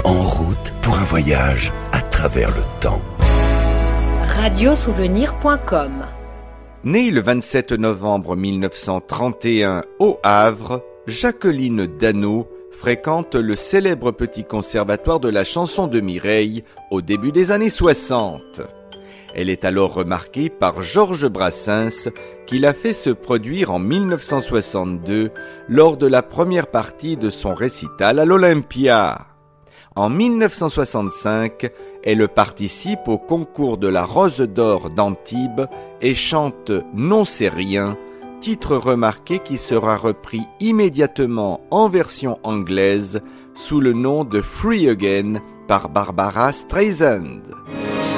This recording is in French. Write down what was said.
En route pour un voyage à travers le temps. Radiosouvenir.com. Née le 27 novembre 1931 au Havre, Jacqueline Dano fréquente le célèbre petit conservatoire de la chanson de Mireille au début des années 60. Elle est alors remarquée par Georges Brassens qui l'a fait se produire en 1962 lors de la première partie de son récital à l'Olympia. En 1965, elle participe au concours de la Rose d'Or d'Antibes et chante Non c'est rien, titre remarqué qui sera repris immédiatement en version anglaise sous le nom de Free Again par Barbara Streisand.